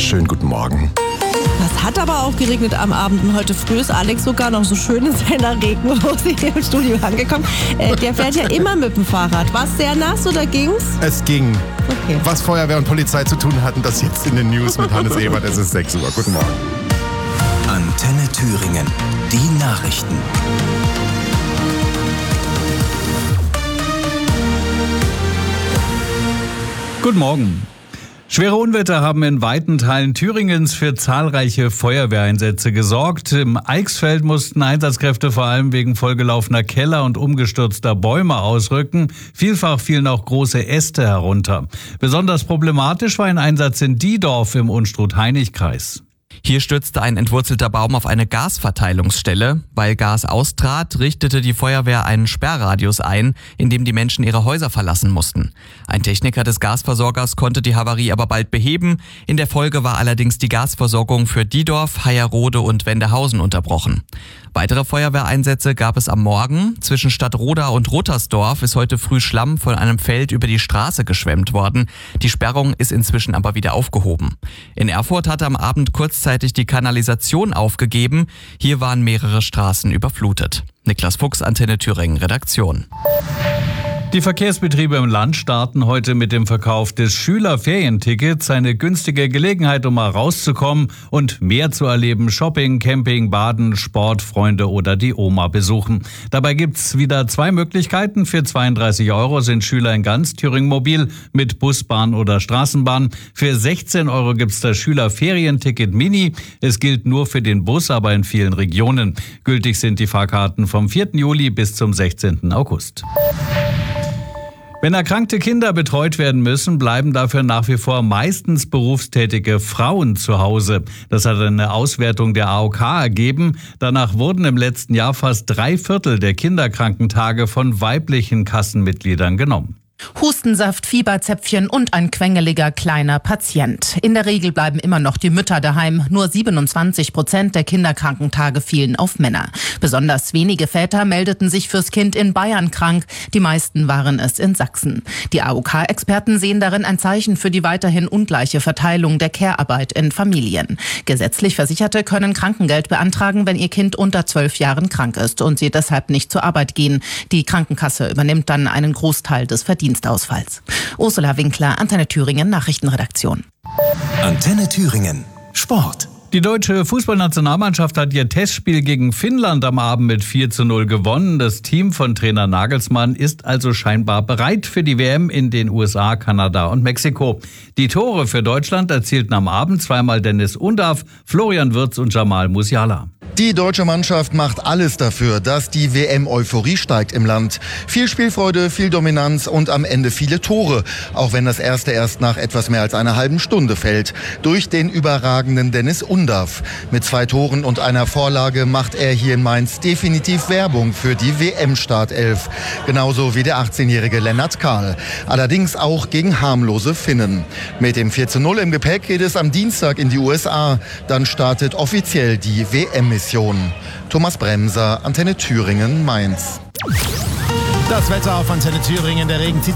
Schönen guten Morgen. Das hat aber auch geregnet am Abend und heute früh ist Alex sogar noch so schön in seiner Regenhose hier im Studio angekommen. Der fährt ja immer mit dem Fahrrad. War es sehr nass oder ging's? Es ging. Okay. Was Feuerwehr und Polizei zu tun hatten, das jetzt in den News mit Hannes Ebert. Es ist 6 Uhr. Guten Morgen. Antenne Thüringen. Die Nachrichten. Guten Morgen. Schwere Unwetter haben in weiten Teilen Thüringens für zahlreiche Feuerwehreinsätze gesorgt. Im Eichsfeld mussten Einsatzkräfte vor allem wegen vollgelaufener Keller und umgestürzter Bäume ausrücken. Vielfach fielen auch große Äste herunter. Besonders problematisch war ein Einsatz in Diedorf im Unstrut-Hainich-Kreis. Hier stürzte ein entwurzelter Baum auf eine Gasverteilungsstelle. Weil Gas austrat, richtete die Feuerwehr einen Sperrradius ein, in dem die Menschen ihre Häuser verlassen mussten. Ein Techniker des Gasversorgers konnte die Havarie aber bald beheben. In der Folge war allerdings die Gasversorgung für Diedorf, Hayerrode und Wendehausen unterbrochen. Weitere Feuerwehreinsätze gab es am Morgen. Zwischen Stadtroda und Rottersdorf ist heute früh Schlamm von einem Feld über die Straße geschwemmt worden. Die Sperrung ist inzwischen aber wieder aufgehoben. In Erfurt hatte am Abend kurzzeitig die Kanalisation aufgegeben. Hier waren mehrere Straßen überflutet. Niklas Fuchs, Antenne Thüringen, Redaktion. Die Verkehrsbetriebe im Land starten heute mit dem Verkauf des Schülerferientickets. Eine günstige Gelegenheit, um mal rauszukommen und mehr zu erleben. Shopping, Camping, Baden, Sport, Freunde oder die Oma besuchen. Dabei gibt's wieder 2 Möglichkeiten. Für 32 € sind Schüler in ganz Thüringen mobil mit Bus, Bahn oder Straßenbahn. Für 16 € gibt's das Schülerferienticket Mini. Es gilt nur für den Bus, aber in vielen Regionen. Gültig sind die Fahrkarten vom 4. Juli bis zum 16. August. Wenn erkrankte Kinder betreut werden müssen, bleiben dafür nach wie vor meistens berufstätige Frauen zu Hause. Das hat eine Auswertung der AOK ergeben. Danach wurden im letzten Jahr fast 3/4 der Kinderkrankentage von weiblichen Kassenmitgliedern genommen. Hustensaft, Fieberzäpfchen und ein quengeliger kleiner Patient. In der Regel bleiben immer noch die Mütter daheim. Nur 27% der Kinderkrankentage fielen auf Männer. Besonders wenige Väter meldeten sich fürs Kind in Bayern krank. Die meisten waren es in Sachsen. Die AOK-Experten sehen darin ein Zeichen für die weiterhin ungleiche Verteilung der Care-Arbeit in Familien. Gesetzlich Versicherte können Krankengeld beantragen, wenn ihr Kind unter 12 Jahren krank ist und sie deshalb nicht zur Arbeit gehen. Die Krankenkasse übernimmt dann einen Großteil des Verdienstes. Ursula Winkler, Antenne Thüringen, Nachrichtenredaktion. Antenne Thüringen, Sport. Die deutsche Fußballnationalmannschaft hat ihr Testspiel gegen Finnland am Abend mit 4:0 gewonnen. Das Team von Trainer Nagelsmann ist also scheinbar bereit für die WM in den USA, Kanada und Mexiko. Die Tore für Deutschland erzielten am Abend zweimal Dennis Undav, Florian Wirtz und Jamal Musiala. Die deutsche Mannschaft macht alles dafür, dass die WM-Euphorie steigt im Land. Viel Spielfreude, viel Dominanz und am Ende viele Tore. Auch wenn das erste erst nach etwas mehr als einer halben Stunde fällt. Durch den überragenden Dennis Undav. Mit 2 Toren und einer Vorlage macht er hier in Mainz definitiv Werbung für die WM-Startelf. Genauso wie der 18-jährige Lennart Kahl. Allerdings auch gegen harmlose Finnen. Mit dem 4:0 im Gepäck geht es am Dienstag in die USA. Dann startet offiziell die WM-Mission. Thomas Bremser, Antenne Thüringen, Mainz. Das Wetter auf Antenne Thüringen, der Regen zieht